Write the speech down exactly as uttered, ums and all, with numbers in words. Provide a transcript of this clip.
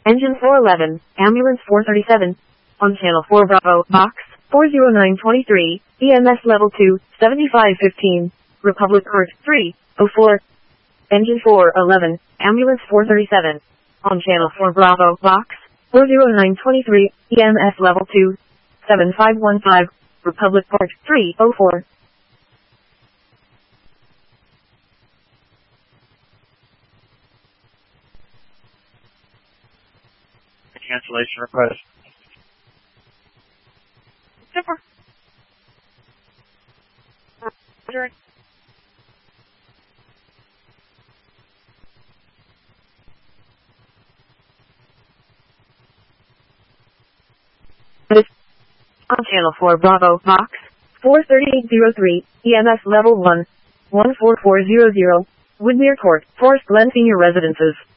Engine four eleven, Ambulance four thirty-seven. On Channel four Bravo, Box four zero nine two three, E M S Level two, seventy-five fifteen, Republic Court three oh four. Engine four eleven, Ambulance four thirty-seven. On Channel four Bravo, Box four zero nine two three, E M S Level two, seven five one five, Republic Court three oh four. Cancellation request. Super. On Channel four Bravo, Box four thirty-eight oh three, E M S Level one, one four four zero zero, Woodmere Court, Forest Glen Senior Residences.